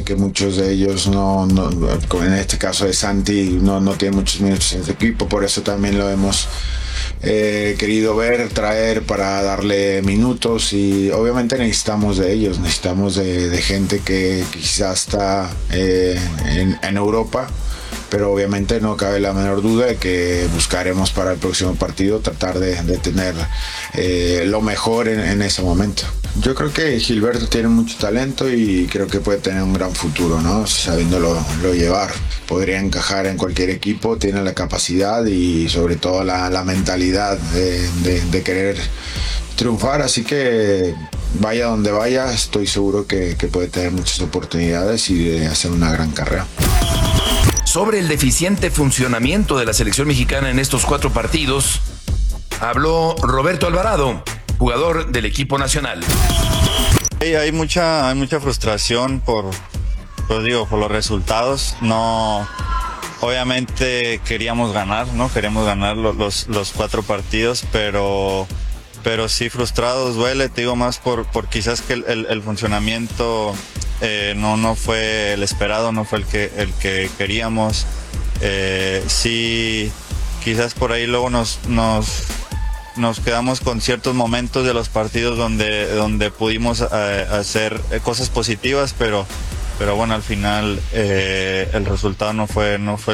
que muchos de ellos como en este caso de Santi, no tienen muchos minutos en este equipo, por eso también lo hemos querido traer para darle minutos, y obviamente necesitamos de ellos, necesitamos de gente que quizás está en Europa, pero obviamente no cabe la menor duda de que buscaremos para el próximo partido tratar de tener lo mejor en ese momento. Yo creo que Gilberto tiene mucho talento y creo que puede tener un gran futuro, ¿no? Sabiéndolo llevar. Podría encajar en cualquier equipo, tiene la capacidad y sobre todo la mentalidad de querer triunfar, así que vaya donde vaya, estoy seguro que puede tener muchas oportunidades y de hacer una gran carrera. Sobre el deficiente funcionamiento de la selección mexicana en estos 4 partidos, habló Roberto Alvarado, jugador del equipo nacional. Hay mucha frustración por los resultados. No, obviamente queríamos ganar, ¿no? Queremos ganar los 4 partidos, pero sí frustrados, duele, te digo, más por quizás que el funcionamiento no fue el esperado, no fue el que queríamos. Sí, quizás por ahí luego nos quedamos con ciertos momentos de los partidos donde pudimos hacer cosas positivas, pero bueno, al final el resultado no fue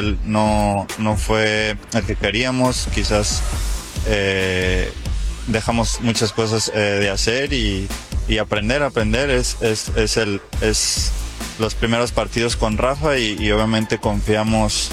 el que queríamos. Quizás dejamos muchas cosas de hacer y aprender es los primeros partidos con Rafa y obviamente confiamos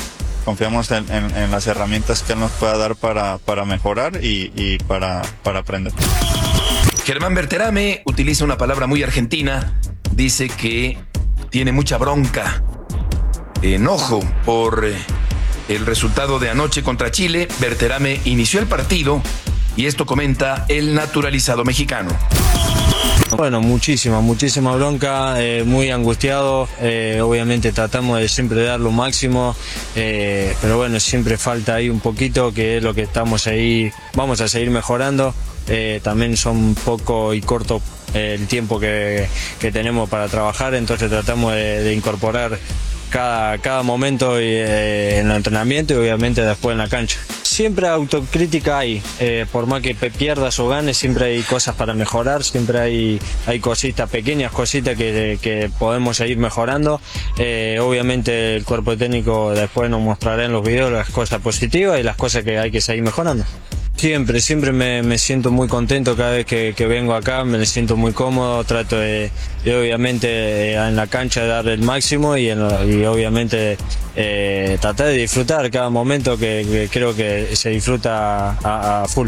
en las herramientas que él nos pueda dar para mejorar y para aprender. Germán Berterame utiliza una palabra muy argentina, dice que tiene mucha bronca, enojo por el resultado de anoche contra Chile. Berterame inició el partido y esto comenta el naturalizado mexicano. Bueno, muchísima bronca, muy angustiado, obviamente tratamos de siempre dar lo máximo, pero bueno, siempre falta ahí un poquito, que es lo que estamos ahí, vamos a seguir mejorando. También son poco y corto el tiempo que tenemos para trabajar, entonces tratamos de incorporar cada momento en el entrenamiento y obviamente después en la cancha. Siempre autocrítica hay, por más que pierdas o ganes, siempre hay cosas para mejorar, siempre hay cositas, pequeñas cositas que podemos seguir mejorando. Obviamente el cuerpo técnico después nos mostrará en los videos las cosas positivas y las cosas que hay que seguir mejorando. Siempre me siento muy contento cada vez que vengo acá, me siento muy cómodo, trato de obviamente en la cancha dar el máximo y obviamente tratar de disfrutar cada momento que creo que se disfruta a full.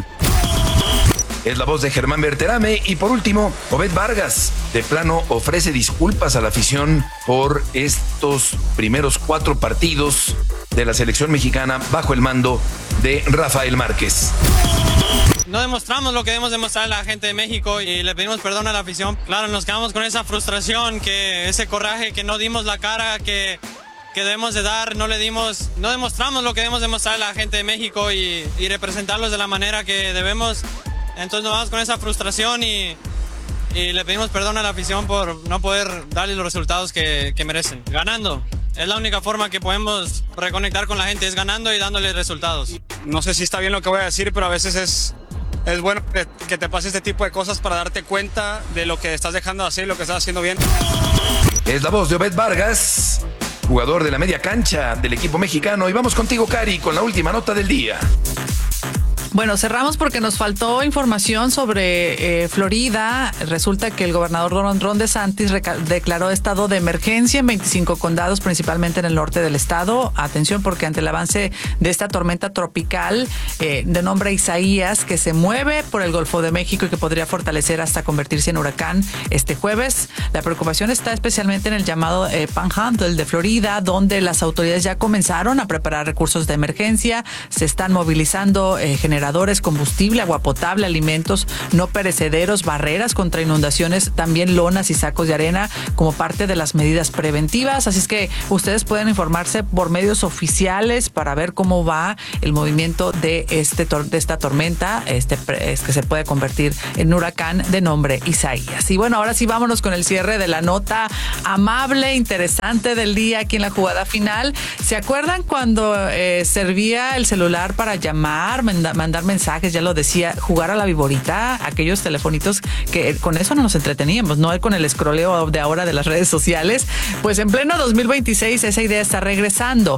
Es la voz de Germán Berterame. Y por último, Obed Vargas, de plano, ofrece disculpas a la afición por estos primeros 4 partidos de la selección mexicana bajo el mando de Rafael Márquez. No demostramos lo que debemos demostrar a la gente de México y le pedimos perdón a la afición. Claro, nos quedamos con esa frustración, ese coraje, que no dimos la cara que debemos de dar, no demostramos lo que debemos demostrar a la gente de México y representarlos de la manera que debemos. Entonces nos vamos con esa frustración y le pedimos perdón a la afición por no poder darles los resultados que merecen. Ganando. Es la única forma que podemos reconectar con la gente, es ganando y dándole resultados. No sé si está bien lo que voy a decir, pero a veces es bueno que te pase este tipo de cosas para darte cuenta de lo que estás dejando de hacer y lo que estás haciendo bien. Es la voz de Obed Vargas, jugador de la media cancha del equipo mexicano. Y vamos contigo, Cari, con la última nota del día. Bueno, cerramos porque nos faltó información sobre Florida. Resulta que el gobernador Ron DeSantis declaró estado de emergencia en 25 condados, principalmente en el norte del estado. Atención, porque ante el avance de esta tormenta tropical de nombre Isaías, que se mueve por el Golfo de México y que podría fortalecer hasta convertirse en huracán este jueves, la preocupación está especialmente en el llamado Panhandle de Florida, donde las autoridades ya comenzaron a preparar recursos de emergencia, se están movilizando generalmente generadores, combustible, agua potable, alimentos no perecederos, barreras contra inundaciones, también lonas y sacos de arena como parte de las medidas preventivas. Así es que ustedes pueden informarse por medios oficiales para ver cómo va el movimiento de esta tormenta, es que se puede convertir en huracán de nombre Isaías. Y bueno, ahora sí vámonos con el cierre de la nota amable, interesante del día aquí en la jugada final. ¿Se acuerdan cuando servía el celular para llamar, mandar mensajes? Ya lo decía, jugar a la viborita, aquellos telefonitos que con eso no nos entreteníamos, no con el escroleo de ahora de las redes sociales. Pues en pleno 2026 esa idea está regresando.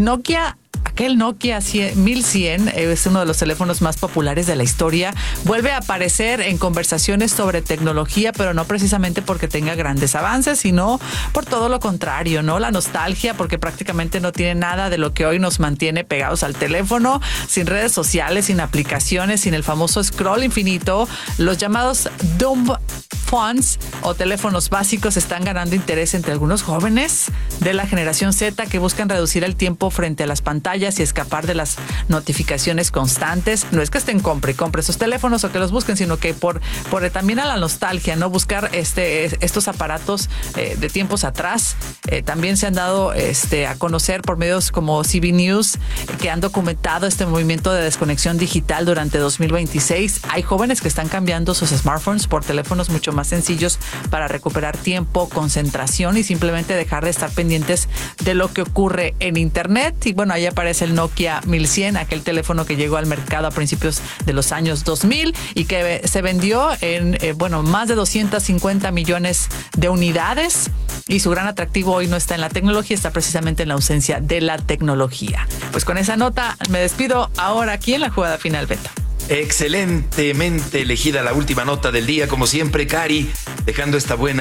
Aquel Nokia 1100 es uno de los teléfonos más populares de la historia. Vuelve a aparecer en conversaciones sobre tecnología, pero no precisamente porque tenga grandes avances, sino por todo lo contrario, ¿no? La nostalgia, porque prácticamente no tiene nada de lo que hoy nos mantiene pegados al teléfono, sin redes sociales, sin aplicaciones, sin el famoso scroll infinito. Los llamados dumb phones o teléfonos básicos están ganando interés entre algunos jóvenes de la generación Z que buscan reducir el tiempo frente a las pantallas y escapar de las notificaciones constantes. No es que estén compre esos teléfonos o que los busquen, sino que por también a la nostalgia, ¿no? Buscar estos aparatos de tiempos atrás. También se han dado a conocer por medios como CB News que han documentado este movimiento de desconexión digital durante 2026. Hay jóvenes que están cambiando sus smartphones por teléfonos mucho más sencillos para recuperar tiempo, concentración y simplemente dejar de estar pendientes de lo que ocurre en internet. Y bueno, ahí aparece el Nokia 1100, aquel teléfono que llegó al mercado a principios de los años 2000 y que se vendió en más de 250 millones de unidades. Y su gran atractivo hoy no está en la tecnología, está precisamente en la ausencia de la tecnología. Pues con esa nota me despido ahora aquí en la jugada final, Beto. Excelentemente elegida la última nota del día, como siempre, Cari, dejando este buen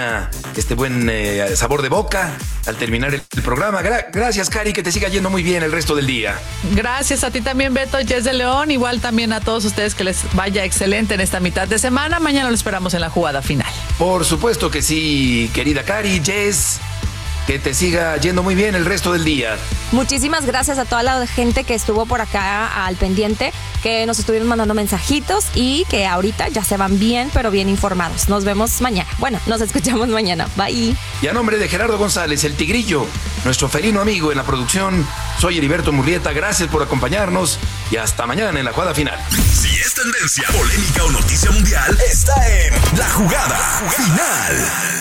sabor de boca al terminar el programa. Gracias, Cari, que te siga yendo muy bien el resto del día. Gracias a ti también, Beto, Jess de León, igual también a todos ustedes que les vaya excelente en esta mitad de semana. Mañana lo esperamos en la jugada final. Por supuesto que sí, querida Cari, Jess. Que te siga yendo muy bien el resto del día. Muchísimas gracias a toda la gente que estuvo por acá al pendiente, que nos estuvieron mandando mensajitos y que ahorita ya se van bien, pero bien informados. Nos vemos mañana. Bueno, nos escuchamos mañana. Bye. Y a nombre de Gerardo González, el Tigrillo, nuestro felino amigo en la producción, soy Heriberto Murrieta. Gracias por acompañarnos y hasta mañana en la jugada final. Si es tendencia, polémica o noticia mundial, está en La Jugada Final.